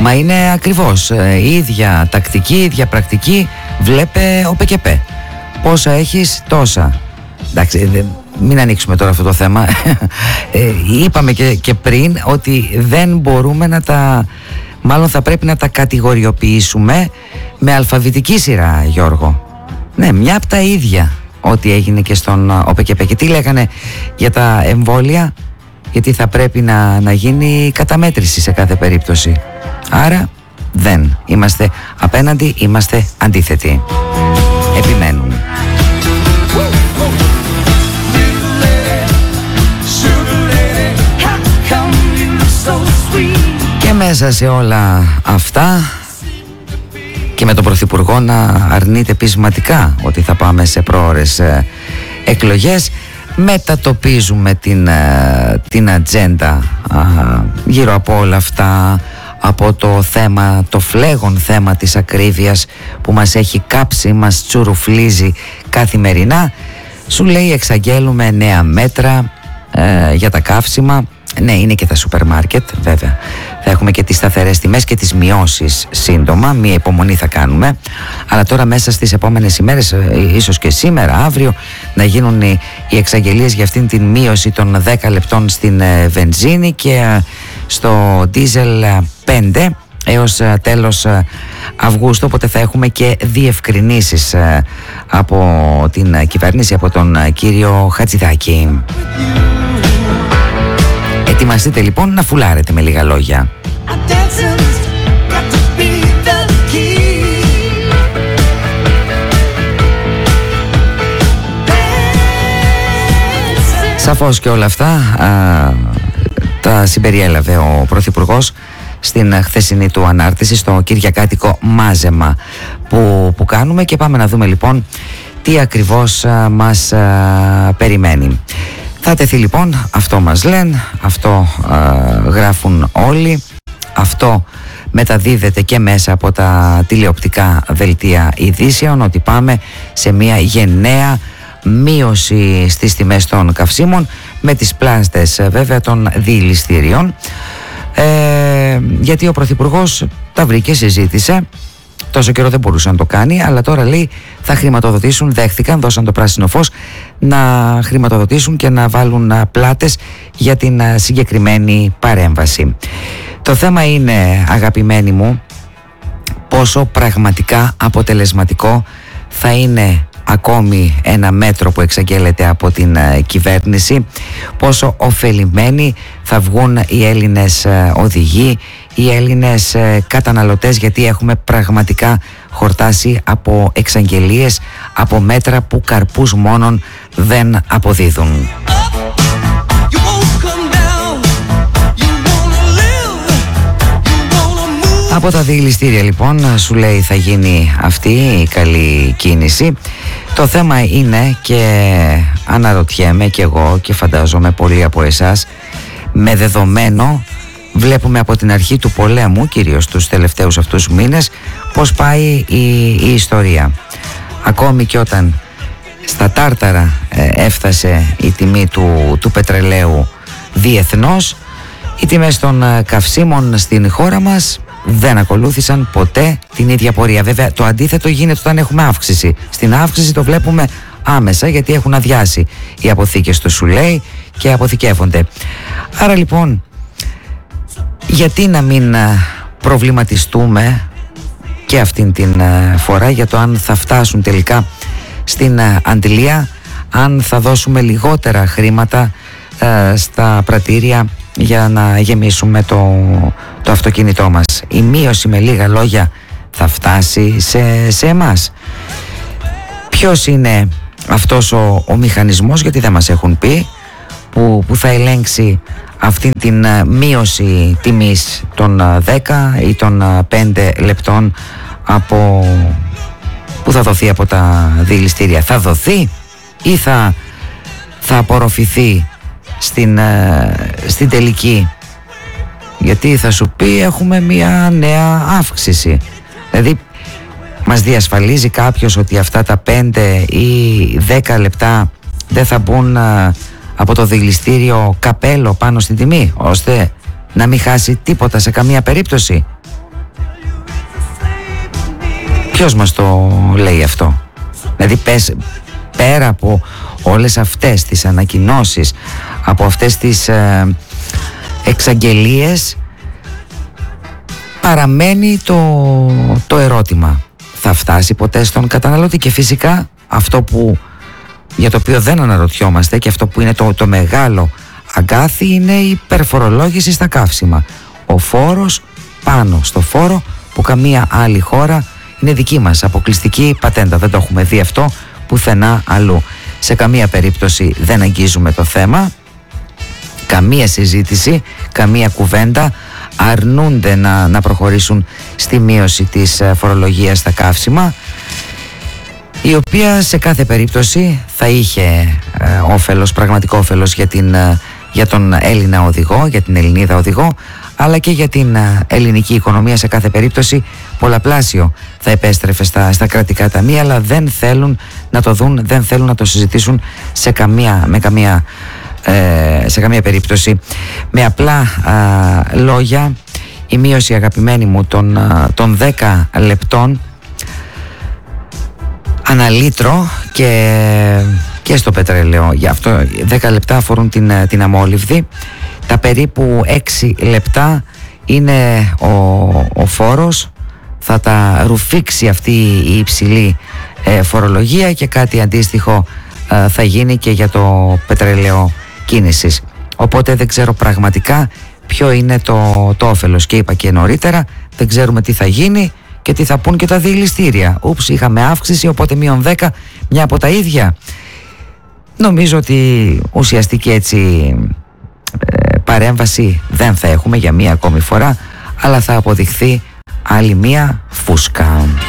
Μα είναι ακριβώς η ίδια τακτική, η ίδια πρακτική. Βλέπε ο ΠΚΠ. Πόσα έχεις, τόσα. Εντάξει, μην ανοίξουμε τώρα αυτό το θέμα. Είπαμε και πριν ότι δεν μπορούμε να τα... Μάλλον θα πρέπει να τα κατηγοριοποιήσουμε με αλφαβητική σειρά, Γιώργο. Ναι, μια από τα ίδια ό,τι έγινε και στον ΟΠΚΠ. Και τι λέγανε για τα εμβόλια? Γιατί θα πρέπει να γίνει καταμέτρηση σε κάθε περίπτωση. Άρα δεν είμαστε απέναντι, είμαστε αντίθετοι. Επιμένουν. Και μέσα σε όλα αυτά και με τον Πρωθυπουργό να αρνείται πεισματικά ότι θα πάμε σε πρόωρες εκλογές, μετατοπίζουμε την ατζέντα γύρω από όλα αυτά, από το θέμα, το φλέγον θέμα της ακρίβειας που μας έχει κάψει, μας τσουρουφλίζει καθημερινά. Σου λέει εξαγγέλουμε νέα μέτρα για τα καύσιμα. Ναι, είναι και τα σούπερ μάρκετ, βέβαια. Θα έχουμε και τις σταθερές τιμές και τις μειώσεις σύντομα. Μία υπομονή θα κάνουμε. Αλλά τώρα μέσα στις επόμενες ημέρες, ίσως και σήμερα, αύριο, να γίνουν οι εξαγγελίες για αυτήν την μείωση των 10 λεπτών στην βενζίνη και στο ντίζελ 5 έως τέλος Αυγούστου. Οπότε θα έχουμε και διευκρινήσεις από την κυβέρνηση, από τον κύριο Χατζηδάκη. Ετοιμαστείτε λοιπόν να φουλάρετε, με λίγα λόγια. Σαφώς και όλα αυτά τα συμπεριέλαβε ο Πρωθυπουργός στην χθεσινή του ανάρτηση, στο κυριακάτικο μάζεμα που κάνουμε, και πάμε να δούμε λοιπόν τι ακριβώς μας περιμένει. Θα τεθεί λοιπόν, αυτό μας λένε, αυτό γράφουν όλοι, αυτό μεταδίδεται και μέσα από τα τηλεοπτικά δελτία ειδήσεων, ότι πάμε σε μια γενναία μείωση στις τιμές των καυσίμων, με τις πλάστες βέβαια των διηληστηρίων, γιατί ο Πρωθυπουργός τα βρήκε, συζήτησε. Τόσο καιρό δεν μπορούσε να το κάνει, αλλά τώρα λέει θα χρηματοδοτήσουν, δέχθηκαν, δώσαν το πράσινο φως να χρηματοδοτήσουν και να βάλουν πλάτες για την συγκεκριμένη παρέμβαση. Το θέμα είναι, αγαπημένοι μου, πόσο πραγματικά αποτελεσματικό θα είναι ακόμη ένα μέτρο που εξαγγέλλεται από την κυβέρνηση, πόσο ωφελημένοι θα βγουν οι Έλληνες οδηγοί, οι Έλληνες καταναλωτές, γιατί έχουμε πραγματικά χορτάσει από εξαγγελίες, από μέτρα που καρπούς μόνον δεν αποδίδουν. Από τα διηληστήρια λοιπόν σου λέει θα γίνει αυτή η καλή κίνηση. Το θέμα είναι, και αναρωτιέμαι κι εγώ και φαντάζομαι πολλοί από εσάς, με δεδομένο, βλέπουμε από την αρχή του πολέμου, κυρίως τους τελευταίους αυτούς μήνες, πώς πάει η ιστορία. Ακόμη και όταν στα τάρταρα έφτασε η τιμή του πετρελαίου διεθνώς, οι τιμές των καυσίμων στην χώρα μας δεν ακολούθησαν ποτέ την ίδια πορεία. Βέβαια το αντίθετο γίνεται όταν έχουμε αύξηση. Στην αύξηση το βλέπουμε άμεσα, γιατί έχουν αδειάσει οι αποθήκες του, σου λέει, και αποθηκεύονται. Άρα λοιπόν, γιατί να μην προβληματιστούμε και αυτήν την φορά για το αν θα φτάσουν τελικά στην αντλία, αν θα δώσουμε λιγότερα χρήματα στα πρατήρια για να γεμίσουμε το αυτοκίνητό μας. Η μείωση, με λίγα λόγια, θα φτάσει σε εμάς. Ποιος είναι αυτός ο μηχανισμός, γιατί δεν μας έχουν πει, που θα ελέγξει αυτήν την μείωση τιμής των 10 ή των 5 λεπτών που θα δοθεί από τα διηληστήρια? Θα δοθεί ή θα απορροφηθεί στην τελική? Γιατί θα σου πει έχουμε μια νέα αύξηση. Δηλαδή μας διασφαλίζει κάποιος ότι αυτά τα 5 ή 10 λεπτά δεν θα μπουν από το διηληστήριο καπέλο πάνω στην τιμή, ώστε να μην χάσει τίποτα σε καμία περίπτωση? Ποιος μας το λέει αυτό? Δηλαδή πέρα από όλες αυτές τις ανακοινώσεις, από αυτές τις εξαγγελίες, παραμένει το ερώτημα: θα φτάσει ποτέ στον καταναλωτή? Και φυσικά αυτό για το οποίο δεν αναρωτιόμαστε και αυτό που είναι το μεγάλο αγκάθι είναι η υπερφορολόγηση στα καύσιμα. Ο φόρος πάνω στο φόρο που καμία άλλη χώρα, είναι δική μας αποκλειστική πατέντα. Δεν το έχουμε δει αυτό πουθενά αλλού. Σε καμία περίπτωση δεν αγγίζουμε το θέμα, καμία συζήτηση, καμία κουβέντα. Αρνούνται να προχωρήσουν στη μείωση της φορολογίας στα καύσιμα, η οποία σε κάθε περίπτωση θα είχε όφελος, πραγματικό όφελος για τον Έλληνα οδηγό, για την Ελληνίδα οδηγό, αλλά και για την ελληνική οικονομία. Σε κάθε περίπτωση πολλαπλάσιο θα επέστρεφε στα κρατικά ταμεία, αλλά δεν θέλουν να το δουν, δεν θέλουν να το συζητήσουν σε καμία περίπτωση. Με απλά λόγια, η μείωση, αγαπημένοι μου, των 10 λεπτών ανά λίτρο και στο πετρέλαιο, γι' αυτό 10 λεπτά αφορούν την αμόλυβδη, τα περίπου 6 λεπτά είναι ο φόρος, θα τα ρουφήξει αυτή η υψηλή φορολογία, και κάτι αντίστοιχο θα γίνει και για το πετρέλαιο κίνησης. Οπότε δεν ξέρω πραγματικά ποιο είναι το όφελος, και είπα και νωρίτερα, δεν ξέρουμε τι θα γίνει και τι θα πούν και τα διελιστήρια. Ούψ, είχαμε αύξηση, οπότε μείον 10, μια από τα ίδια. Νομίζω ότι ουσιαστική έτσι παρέμβαση δεν θα έχουμε για μία ακόμη φορά, αλλά θα αποδειχθεί άλλη μία φούσκα.